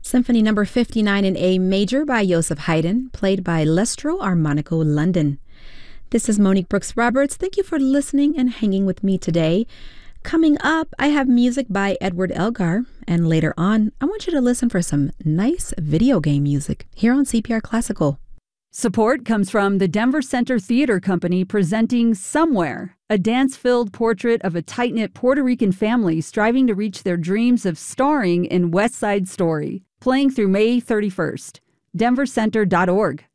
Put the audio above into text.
Symphony number 59 in A major by Joseph Haydn, played by Lestro Armonico London. This is Monique Brooks Roberts. Thank you for listening and hanging with me today. Coming up, I have music by Edward Elgar, and later on, I want you to listen for some nice video game music here on CPR Classical. Support comes from the Denver Center Theater Company presenting Somewhere, a dance-filled portrait of a tight-knit Puerto Rican family striving to reach their dreams of starring in West Side Story, playing through May 31st. denvercenter.org.